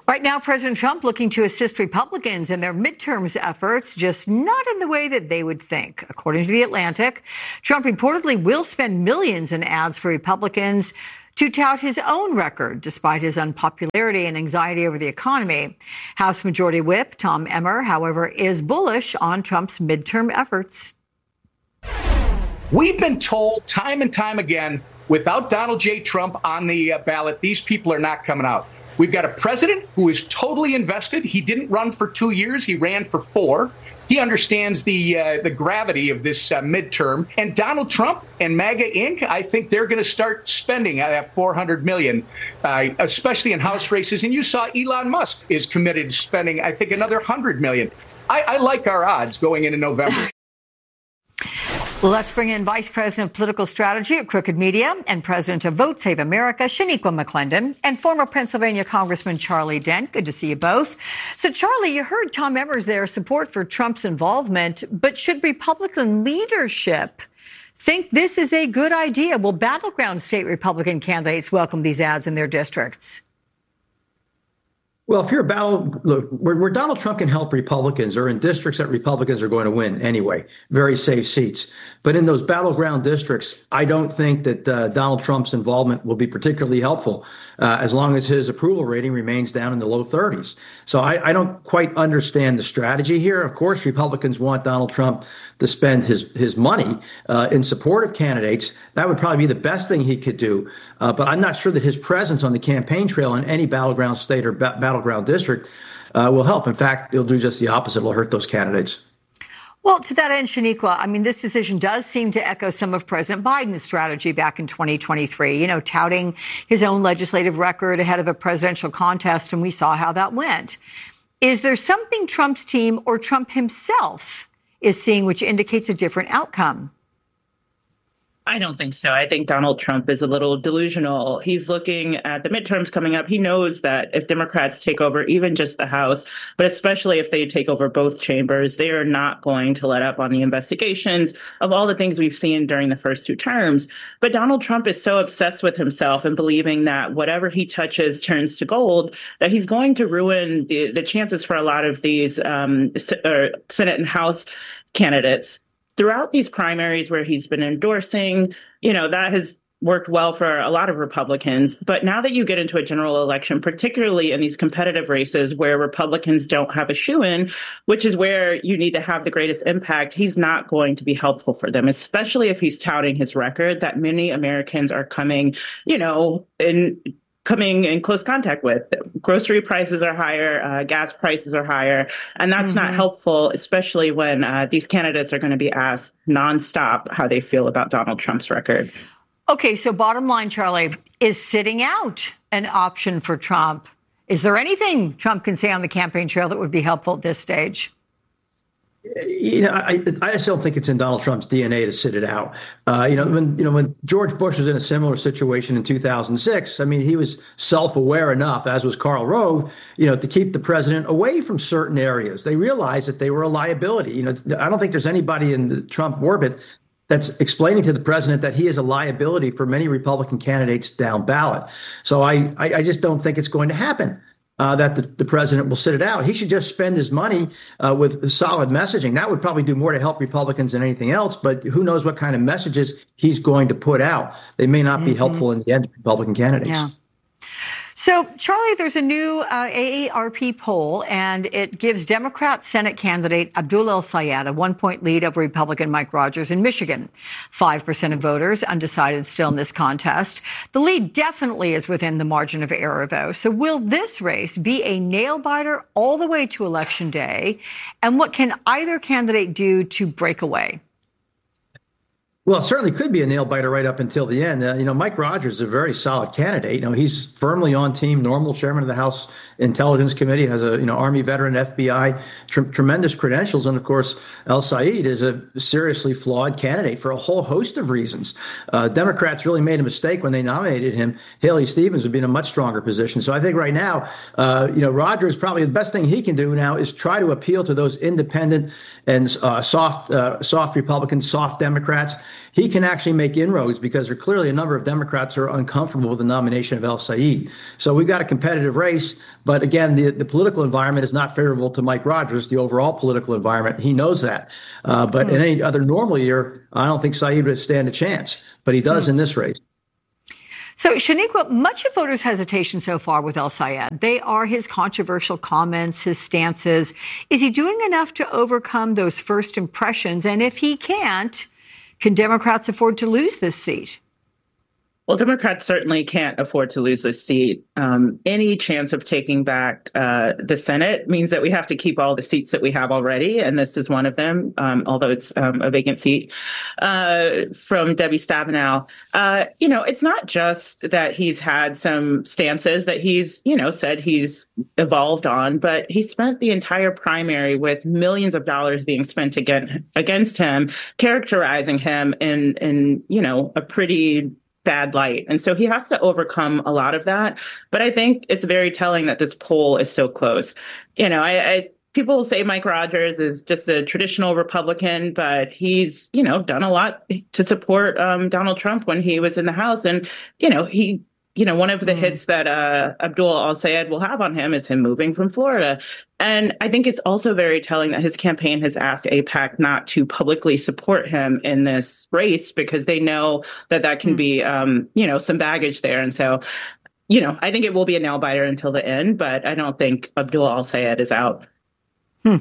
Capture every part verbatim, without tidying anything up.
Right now, President Trump looking to assist Republicans in their midterms efforts, just not in the way that they would think. According to The Atlantic, Trump reportedly will spend millions in ads for Republicans to tout his own record, despite his unpopularity and anxiety over the economy. House Majority Whip Tom Emmer, however, is bullish on Trump's midterm efforts. We've been told time and time again, without Donald J. Trump on the uh, ballot, these people are not coming out. We've got a president who is totally invested. He didn't run for two years. He ran for four. He understands the uh, the gravity of this uh, midterm. And Donald Trump and MAGA Incorporated, I think they're going to start spending that four hundred million dollars, uh, especially in House races. And you saw Elon Musk is committed to spending, I think, another one hundred million dollars. I, I like our odds going into November. Let's bring in Vice President of Political Strategy at Crooked Media and President of Vote Save America, Shaniqua McClendon, and former Pennsylvania Congressman Charlie Dent. Good to see you both. So, Charlie, you heard Tom Emmer's there support for Trump's involvement, but should Republican leadership think this is a good idea? Will battleground state Republican candidates welcome these ads in their districts? Well, if you're a battle, look, where, where Donald Trump can help Republicans are in districts that Republicans are going to win anyway, very safe seats. But in those battleground districts, I don't think that uh, Donald Trump's involvement will be particularly helpful uh, as long as his approval rating remains down in the low thirties. So I, I don't quite understand the strategy here. Of course, Republicans want Donald Trump to spend his his money uh, in support of candidates. That would probably be the best thing he could do. Uh, but I'm not sure that his presence on the campaign trail in any battleground state or ba- battleground district uh, will help. In fact, it'll do just the opposite. It'll hurt those candidates. Well, to that end, Shaniqua, I mean, this decision does seem to echo some of President Biden's strategy back in twenty twenty-three, you know, touting his own legislative record ahead of a presidential contest, and we saw how that went. Is there something Trump's team or Trump himself is seeing which indicates a different outcome? I don't think so. I think Donald Trump is a little delusional. He's looking at the midterms coming up. He knows that if Democrats take over even just the House, but especially if they take over both chambers, they are not going to let up on the investigations of all the things we've seen during the first two terms. But Donald Trump is so obsessed with himself and believing that whatever he touches turns to gold, that he's going to ruin the, the chances for a lot of these um, Senate and House candidates. Throughout these primaries where he's been endorsing, you know, that has worked well for a lot of Republicans. But now that you get into a general election, particularly in these competitive races where Republicans don't have a shoo-in, which is where you need to have the greatest impact, he's not going to be helpful for them, especially if he's touting his record that many Americans are coming, you know, in coming in close contact with. Grocery prices are higher, uh, gas prices are higher, and that's mm-hmm. not helpful, especially when uh, these candidates are going to be asked nonstop how they feel about Donald Trump's record. Okay, so bottom line, Charlie, is sitting out an option for Trump? Is there anything Trump can say on the campaign trail that would be helpful at this stage? You know, I, I just don't think it's in Donald Trump's D N A to sit it out. Uh, you know, when you know when George Bush was in a similar situation in two thousand six, I mean, he was self-aware enough, as was Karl Rove, you know, to keep the president away from certain areas. They realized that they were a liability. You know, I don't think there's anybody in the Trump orbit that's explaining to the president that he is a liability for many Republican candidates down ballot. So I, I, I just don't think it's going to happen. Uh, that the, the president will sit it out. He should just spend his money uh, with solid messaging. That would probably do more to help Republicans than anything else. But who knows what kind of messages he's going to put out. They may not be mm-hmm. helpful in the end to Republican candidates. Yeah. So, Charlie, there's a new uh, A A R P poll, and it gives Democrat Senate candidate Abdul El-Sayed a one-point lead over Republican Mike Rogers in Michigan. Five percent of voters undecided still in this contest. The lead definitely is within the margin of error, though. So will this race be a nail-biter all the way to Election Day? And what can either candidate do to break away? Well, it certainly could be a nail biter right up until the end. Uh, you know, Mike Rogers is a very solid candidate. You know, he's firmly on Team Normal, chairman of the House Intelligence Committee, has a, you know, Army veteran, F B I, tr- tremendous credentials. And of course, El-Sayed is a seriously flawed candidate for a whole host of reasons. Uh, Democrats really made a mistake when they nominated him. Haley Stevens would be in a much stronger position. So I think right now, uh, you know, Rogers, probably the best thing he can do now is try to appeal to those independent and uh, soft, uh, soft Republicans, soft Democrats. he can actually make inroads because there are clearly a number of Democrats who are uncomfortable with the nomination of el-Sayed. So we've got a competitive race. But again, the, the political environment is not favorable to Mike Rogers, the overall political environment. He knows that. Uh, but mm. in any other normal year, I don't think Sayed would stand a chance. But he does mm. in this race. So, Shaniqua, much of voters' hesitation so far with el-Sayed, they are his controversial comments, his stances. Is he doing enough to overcome those first impressions? And if he can't, can Democrats afford to lose this seat? Well, Democrats certainly can't afford to lose this seat. Um, any chance of taking back uh, the Senate means that we have to keep all the seats that we have already, and this is one of them, um, although it's um, a vacant seat, uh, from Debbie Stabenow. Uh, you know, it's not just that he's had some stances that he's, you know, said he's evolved on, but he spent the entire primary with millions of dollars being spent against, against him, characterizing him in, in, you know, a pretty bad light. And so he has to overcome a lot of that. But I think it's very telling that this poll is so close. You know, I, I people say Mike Rogers is just a traditional Republican, but he's, you know, done a lot to support um, Donald Trump when he was in the House. And, you know, he You know, one of the mm. hits that uh, Abdul al-Sayed will have on him is him moving from Florida. And I think it's also very telling that his campaign has asked AIPAC not to publicly support him in this race because they know that that can mm. be, um, you know, some baggage there. And so, you know, I think it will be a nail biter until the end, but I don't think Abdul al-Sayed is out. Hmm.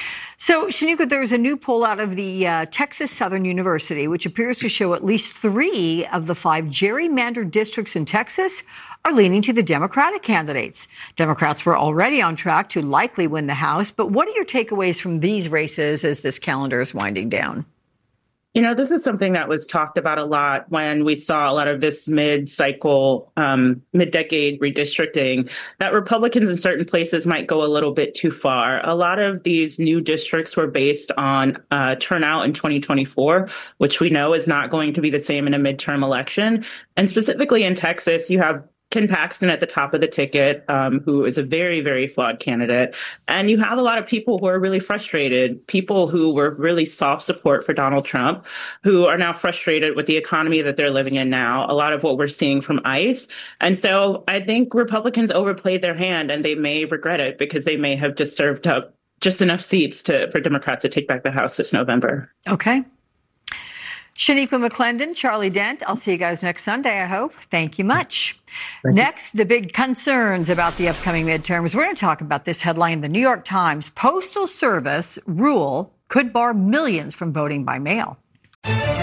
So, Shaniqua, there's a new poll out of the uh, Texas Southern University, which appears to show at least three of the five gerrymandered districts in Texas are leaning to the Democratic candidates. Democrats were already on track to likely win the House. But what are your takeaways from these races as this calendar is winding down? You know, this is something that was talked about a lot when we saw a lot of this mid-cycle, um, mid-decade redistricting, that Republicans in certain places might go a little bit too far. A lot of these new districts were based on uh, turnout in twenty twenty-four, which we know is not going to be the same in a midterm election. And specifically in Texas, you have Ken Paxton at the top of the ticket, um, who is a very, very flawed candidate. And you have a lot of people who are really frustrated, people who were really soft support for Donald Trump, who are now frustrated with the economy that they're living in now, a lot of what we're seeing from ICE. And so I think Republicans overplayed their hand and they may regret it because they may have just served up just enough seats to for Democrats to take back the House this November. Okay. Shaniqua McClendon, Charlie Dent, I'll see you guys next Sunday, I hope. Thank you much. Thank next, you. The big concerns about the upcoming midterms. We're going to talk about this headline in the New York Times. Postal Service rule could bar millions from voting by mail.